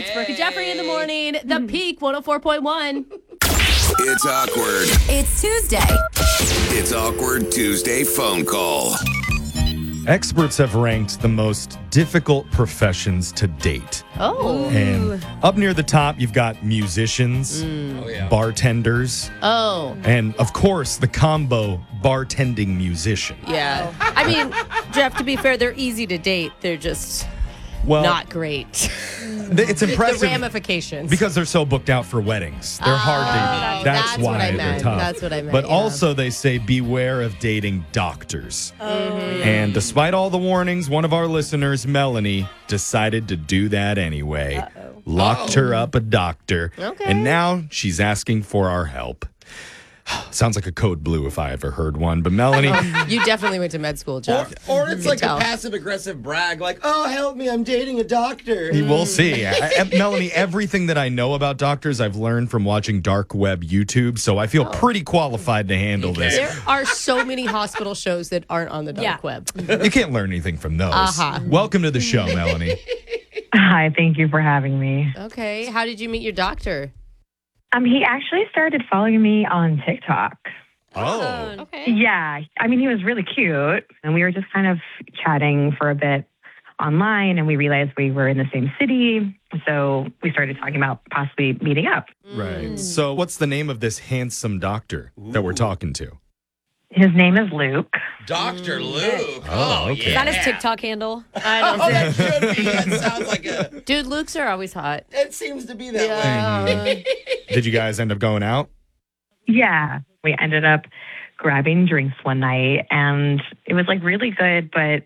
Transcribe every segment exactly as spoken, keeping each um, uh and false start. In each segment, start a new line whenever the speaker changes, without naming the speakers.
It's Brooke and Jeffrey in the morning. The Peak one oh four point one.
It's awkward.
It's Tuesday.
It's Awkward Tuesday phone call.
Experts have ranked the most difficult professions to date.
Oh.
And up near the top, you've got musicians,
Oh, yeah.
bartenders,
Oh.
and of course, the combo bartending musician.
Yeah. I mean, Jeff, to be fair, they're easy to date. They're just
Well,
not great.
th- it's impressive
The ramifications.
because they're so booked out for weddings. They're hard to. That's,
that's
why
what I
they're
meant.
tough.
That's what I meant,
But
yeah.
also, they say beware of dating doctors.
Oh.
And despite all the warnings, one of our listeners, Melanie, decided to do that anyway. Uh-oh. Locked her up a doctor.
Okay.
And now she's asking for our help. Sounds like a code blue if I ever heard one. But Melanie,
You definitely went to med school,
Or,
Jeff.
or it's
You
like
can
a
tell.
passive-aggressive brag, like, oh, help me, I'm dating a doctor.
we'll see. I, I- Melanie, everything that I know about doctors, I've learned from watching dark web YouTube. So I feel pretty qualified to handle this.
There are so many hospital shows that aren't on the dark
Yeah.
web.
You can't learn anything from those.
Uh-huh.
Welcome to the show, Melanie.
Hi, thank you for having me.
Okay. How did you meet your doctor?
Um, he actually started following me on TikTok.
Oh.
Okay.
Yeah, I mean, he was really cute, and we were just kind of chatting for a bit online, and we realized we were in the same city, so we started talking about possibly meeting up.
Right. So, what's the name of this handsome doctor that we're talking to?
His name is Luke.
Doctor Luke.
Oh, okay.
yeah.
Is that his TikTok handle?
I
Oh,
don't
that should be. That sounds like a...
Dude, Luke's are always hot.
It seems to be that way.
Yeah.
Did you guys end up going out?
Yeah, we ended up grabbing drinks one night, and it was like really good, but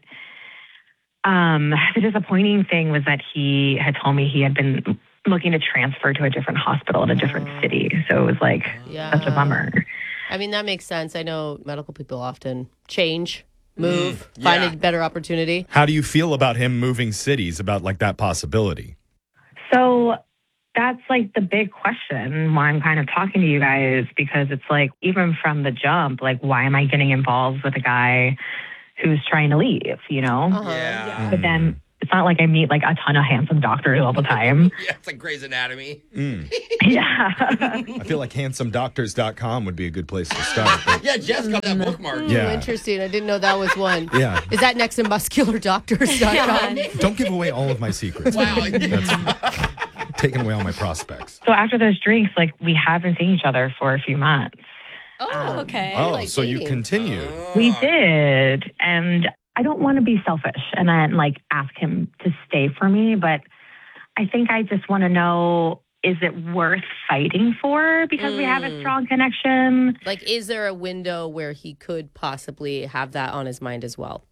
um, the disappointing thing was that he had told me he had been looking to transfer to a different hospital in a different city. So it was like
Yeah.
such a bummer.
I mean, that makes sense. I know medical people often change, move,
Mm,
find
yeah.
a better opportunity.
How do you feel about him moving cities, about like that possibility?
So that's like the big question why I'm kind of talking to you guys, because it's like, even from the jump, like, why am I getting involved with a guy who's trying to leave, you know?
Uh-huh.
Yeah.
But then it's not like I meet like a ton of handsome doctors all the time.
Yeah, it's like Grey's Anatomy.
Mm.
Yeah.
I feel like handsome doctors dot com would be a good place to start. but-
Yeah, Jeff's got that bookmark.
Ooh,
Yeah.
interesting. I didn't know that was one.
Yeah.
Is that next to muscular doctors dot com?
Don't give away all of my secrets.
Wow.
That's taking away all my prospects.
So after those drinks, like, we haven't seen each other for a few months.
Oh, okay.
Oh,
like
so you
dating.
continued.
We did. And I don't want to be selfish and then like ask him to stay for me, but I think I just want to know, is it worth fighting for because we have a
Mm.
strong connection?
Like, is there a window where he could possibly have that on his mind as well?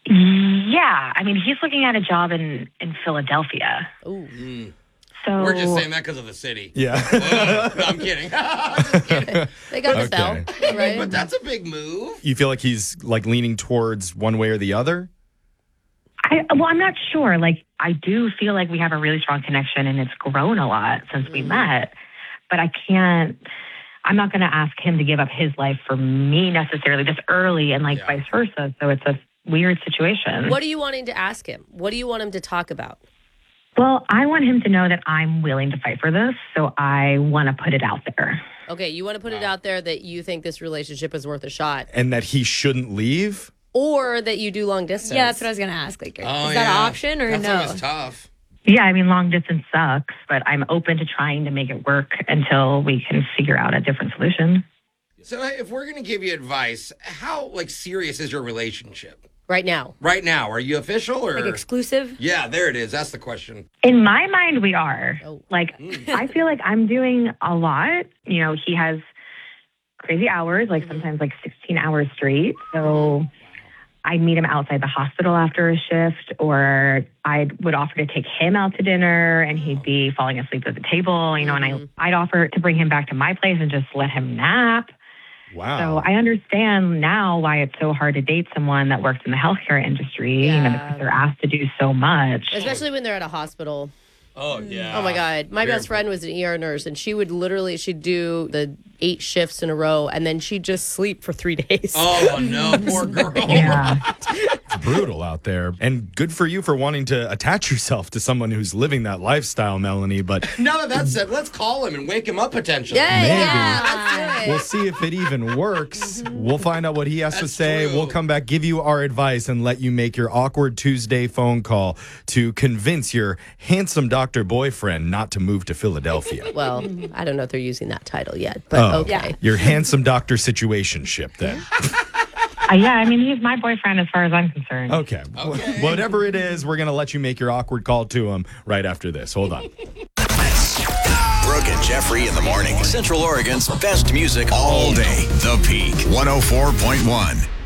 Yeah. I mean, he's looking at a job in, in Philadelphia.
Ooh.
Mm.
So
We're just saying that because of the city.
Yeah.
Uh, no, I'm kidding. Just kidding.
They got to
Okay.
sell, right?
But that's a big move.
You feel like he's like leaning towards one way or the other?
I, well, I'm not sure. Like, I do feel like we have a really strong connection and it's grown a lot since we met, but I can't, I'm not going to ask him to give up his life for me necessarily this early and like
Yeah.
vice versa. So it's a weird situation.
What are you wanting to ask him? What do you want him to talk about?
Well, I want him to know that I'm willing to fight for this. So I want to put it out there.
Okay, you want to put it out there that you think this relationship is worth a shot,
And that he shouldn't leave?
or that you do long distance.
Yeah, that's what I was going to ask. Like,
Oh,
is that
yeah.
an option or
That's
no?
always tough.
Yeah, I mean, long distance sucks, but I'm open to trying to make it work until we can figure out a different solution.
So if we're going to give you advice, how like serious is your relationship
Right now.
right now? Are you official or?
Like exclusive?
Yeah, there it is. That's the question.
In my mind, we are.
Oh.
Like, I feel like I'm doing a lot. You know, he has crazy hours, like sometimes like sixteen hours straight. So I'd meet him outside the hospital after a shift, or I would offer to take him out to dinner and he'd be falling asleep at the table, you know, and I, I'd offer to bring him back to my place and just let him nap.
Wow.
So I understand now why it's so hard to date someone that works in the healthcare industry, you know,
Yeah.
because they're asked to do so much.
Especially when they're at a hospital.
Oh yeah.
Oh my God. My
Very
best friend was an E R nurse, and she would literally, she'd do the eight shifts in a row, and then she'd just sleep for three days.
Oh no, poor girl.
Yeah.
brutal out there. And good for you for wanting to attach yourself to someone who's living that lifestyle, Melanie. But
Now that that's said, let's call him and wake him up potentially.
Yeah,
Maybe.
yeah, let's do
we'll
it.
see if it even works. We'll find out what he has to
That's
say.
true.
We'll come back, give you our advice, and let you make your awkward Tuesday phone call to convince your handsome doctor boyfriend not to move to Philadelphia.
Well, I don't know if they're using that title yet, but
Oh,
okay.
Yeah.
your handsome doctor situationship then.
Uh, yeah, I mean, he's my boyfriend as far as I'm concerned.
Okay.
Okay.
Whatever it is, we're going to let you make your awkward call to him right after this. Hold on.
Brooke and Jeffrey in the morning. Central Oregon's best music all day. The Peak one oh four point one.